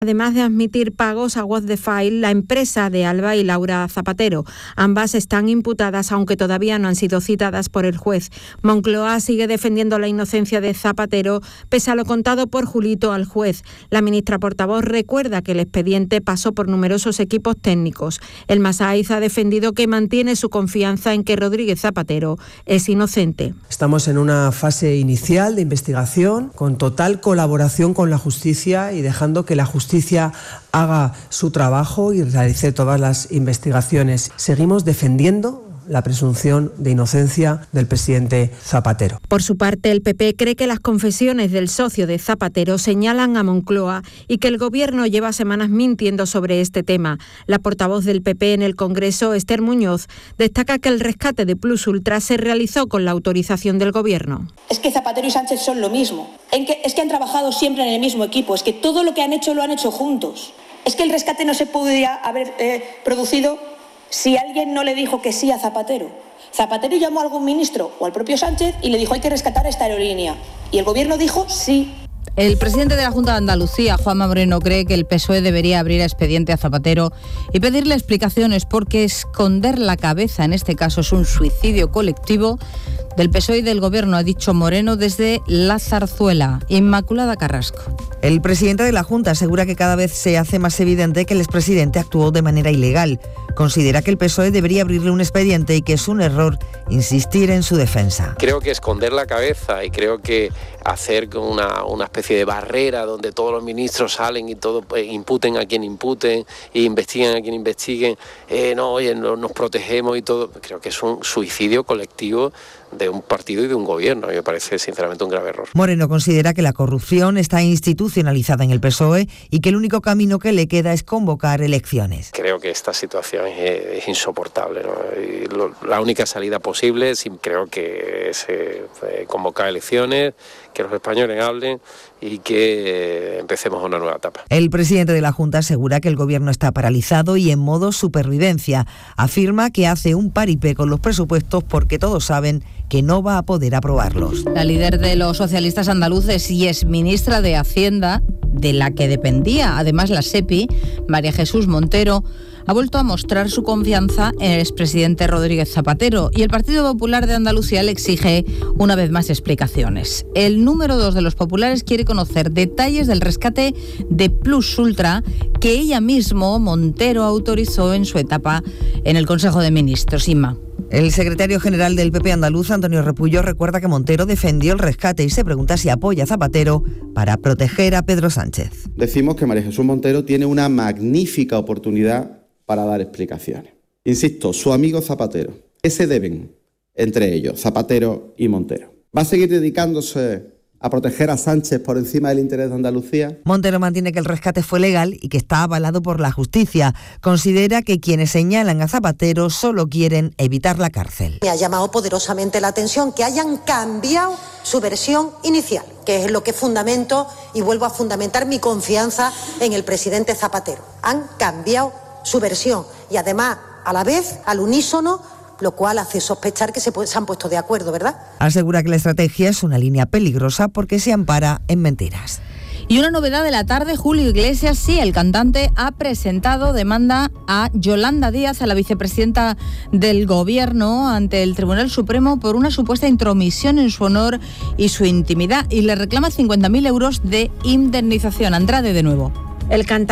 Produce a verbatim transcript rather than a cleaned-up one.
Además de admitir pagos a What the File, la empresa de Alba y Laura Zapatero. Ambas están imputadas, aunque todavía no han sido citadas por el juez. Moncloa sigue defendiendo la inocencia de Zapatero, pese a lo contado por Julito al juez. La ministra portavoz recuerda que el expediente pasó por numerosos equipos técnicos. El Masaiz ha defendido que mantiene su confianza en que Rodríguez Zapatero es inocente. Estamos en una fase inicial de investigación, con total colaboración con la justicia y dejando que la justicia justicia haga su trabajo y realice todas las investigaciones. Seguimos defendiendo la presunción de inocencia del presidente Zapatero. Por su parte, el P P cree que las confesiones del socio de Zapatero señalan a Moncloa y que el Gobierno lleva semanas mintiendo sobre este tema. La portavoz del P P en el Congreso, Esther Muñoz, destaca que el rescate de Plus Ultra se realizó con la autorización del Gobierno. Es que Zapatero y Sánchez son lo mismo. En que, es que han trabajado siempre en el mismo equipo. Es que todo lo que han hecho lo han hecho juntos. Es que el rescate no se podía haber eh, producido si alguien no le dijo que sí a Zapatero. Zapatero llamó a algún ministro o al propio Sánchez y le dijo hay que rescatar esta aerolínea. Y el Gobierno dijo sí. El presidente de la Junta de Andalucía, Juanma Moreno, cree que el P S O E debería abrir expediente a Zapatero y pedirle explicaciones porque esconder la cabeza en este caso es un suicidio colectivo del P S O E y del Gobierno, ha dicho Moreno desde La Zarzuela. Inmaculada Carrasco. El presidente de la Junta asegura que cada vez se hace más evidente que el expresidente actuó de manera ilegal. Considera que el P S O E debería abrirle un expediente y que es un error insistir en su defensa. Creo que esconder la cabeza y creo que hacer una, una especie de barrera donde todos los ministros salen y todo pues, imputen a quien imputen e investiguen a quien investiguen, eh, no, oye, no, nos protegemos y todo, creo que es un suicidio colectivo de un partido y de un gobierno. A mí me parece sinceramente un grave error. Moreno considera que la corrupción está institucionalizada en el P S O E y que el único camino que le queda es convocar elecciones. Creo que esta situación es, es insoportable, ¿no? Y lo, la única salida posible sí, creo que es eh, convocar elecciones, que los españoles hablen y que eh, empecemos una nueva etapa. El presidente de la Junta asegura que el gobierno está paralizado y en modo supervivencia. Afirma que hace un paripé con los presupuestos porque todos saben que no va a poder aprobarlos. La líder de los socialistas andaluces y exministra de Hacienda, de la que dependía además la SEPI, María Jesús Montero, ha vuelto a mostrar su confianza en el expresidente Rodríguez Zapatero y el Partido Popular de Andalucía le exige una vez más explicaciones. El número dos de los populares quiere conocer detalles del rescate de Plus Ultra que ella mismo, Montero, autorizó en su etapa en el Consejo de Ministros. Inma. El secretario general del P P andaluz, Antonio Repullo, recuerda que Montero defendió el rescate y se pregunta si apoya a Zapatero para proteger a Pedro Sánchez. Decimos que María Jesús Montero tiene una magnífica oportunidad para dar explicaciones. Insisto, su amigo Zapatero. ¿Qué se deben entre ellos, Zapatero y Montero? ¿Va a seguir dedicándose a proteger a Sánchez por encima del interés de Andalucía? Montero mantiene que el rescate fue legal y que está avalado por la justicia. Considera que quienes señalan a Zapatero solo quieren evitar la cárcel. Me ha llamado poderosamente la atención que hayan cambiado su versión inicial, que es lo que fundamento y vuelvo a fundamentar mi confianza en el presidente Zapatero. Han cambiado su versión y además a la vez al unísono, lo cual hace sospechar que se, se han puesto de acuerdo, ¿verdad? Asegura que la estrategia es una línea peligrosa porque se ampara en mentiras. Y una novedad de la tarde, Julio Iglesias, sí, el cantante ha presentado demanda a Yolanda Díaz, a la vicepresidenta del Gobierno, ante el Tribunal Supremo por una supuesta intromisión en su honor y su intimidad y le reclama cincuenta mil euros de indemnización. Andrade de nuevo. El cantante